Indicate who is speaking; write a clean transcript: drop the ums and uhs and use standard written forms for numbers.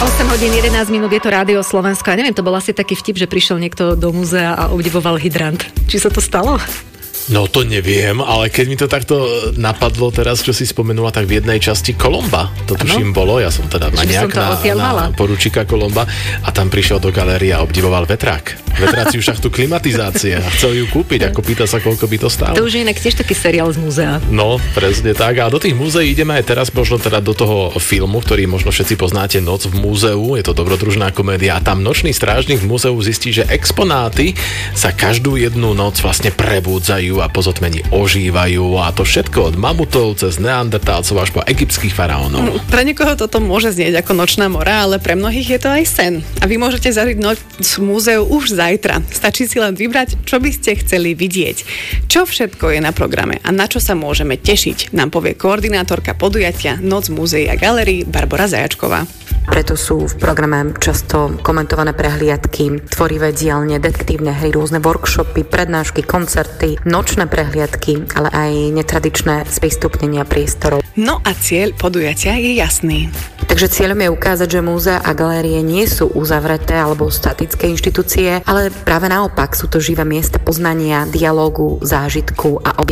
Speaker 1: 8 hodín 11 minút, je to Rádio Slovensko. Ja neviem, to bol asi taký vtip, že prišiel niekto do múzea a obdivoval hydrant. Či sa to stalo?
Speaker 2: No to neviem, ale keď mi to takto napadlo teraz, čo si spomenula, tak v jednej časti Kolomba, to tuším bolo, ja som teda maniak na poručíka Kolomba a tam prišiel do galérie a obdivoval vetrák. Vetraciu šachtu klimatizácie a chcel ju kúpiť, ako pýta sa, koľko by to stálo.
Speaker 1: To už je inak tiež taký seriál z múzea.
Speaker 2: No, presne tak. A do tých múzeí ideme aj teraz, možno teda do toho filmu, ktorý možno všetci poznáte, Noc v múzeu, je to dobrodružná komédia a tam nočný strážnik v múzeu zistí, že exponáty sa každú jednu noc vlastne prebúdzajú a po zotmení ožívajú a to všetko od mamutov cez neandertálcov až po egyptských faraónov.
Speaker 3: Pre niekoho toto môže znieť ako nočná mora, ale pre mnohých je to aj sen. A vy môžete zažiť noc v múzeu už zajtra. Stačí si len vybrať, čo by ste chceli vidieť. Čo všetko je na programe a na čo sa môžeme tešiť, nám povie koordinátorka podujatia Noc múzeí a galérií Barbora Zajačková.
Speaker 4: Preto sú v programe často komentované prehliadky, tvorivé dielne, detektívne hry, rôzne workshopy, prednášky, koncerty, nočné prehliadky, ale aj netradičné sprístupnenia priestorov.
Speaker 3: No a cieľ podujatia je jasný.
Speaker 4: Takže cieľom je ukázať, že múzea a galérie nie sú uzavreté alebo statické inštitúcie, ale práve naopak sú to živé miesta poznania, dialógu, zážitku a